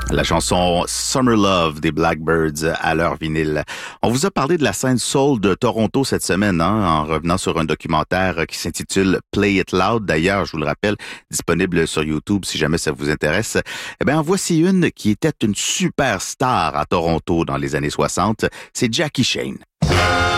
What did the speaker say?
La chanson Summer Love des Blackbirds à leur vinyle. On vous a parlé de la scène soul de Toronto cette semaine, en revenant sur un documentaire qui s'intitule Play It Loud. D'ailleurs, je vous le rappelle, disponible sur YouTube si jamais ça vous intéresse. Eh bien, en voici une qui était une superstar à Toronto dans les années 60. C'est Jackie Shane.